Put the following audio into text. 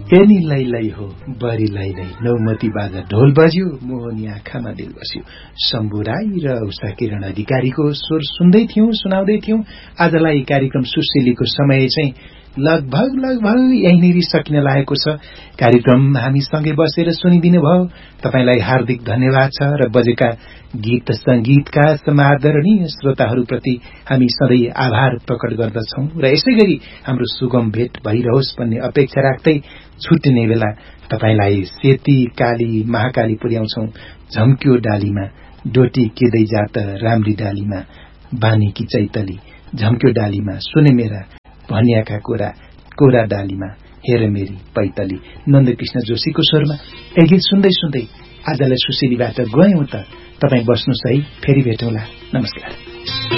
Any लै हो बरी लै नौमती बाजा ढोल बज्यो मोहनी आँखामा दिल बस्यो। शम्भु राई र उषा किरण अधिकारीको स्वर सुन्दै थियौं, सुनाउँदै थियौं। आजलाई कार्यक्रम सुशीलीको समय चाहिँ लगभग यहीँनिर सकिन लागेको छ। कार्यक्रम हामीसँगै बसेर सुनिदिनु भयो, तपाईलाई हार्दिक धन्यवाद छ र बजेका गीत संगीतका समादरणीय श्रोताहरूप्रति हामी सधैँ आभार प्रकट गर्दछौं र यसै गरी हाम्रो सुगम भेट भइरहोस् भन्ने अपेक्षा राख्दै छुट्ने बेला तपाईलाई सेती काली महाकाली पुर्याउँछौं। झम्क्यो डालीमा डोटी केदै जात राम्री डालीमा बानीकी चैतली, झम्क्यो डालीमा सुने मेरा भनियाका कुरा, कोरा डालीमा हेर मेरी पैतली। नन्दकृष्ण जोशीको स्वरमा एक गीत सुन्दै सुन्दै आजलाई सुशीलीबाट गयौं त। तपाई बस्नुस् है, फेरि भेटौँला। नमस्कार।